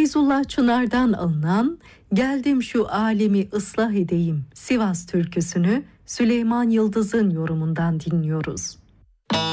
Feyzullah Çınar'dan alınan "Geldim şu alemi ıslah edeyim" Sivas türküsünü Süleyman Yıldız'ın yorumundan dinliyoruz.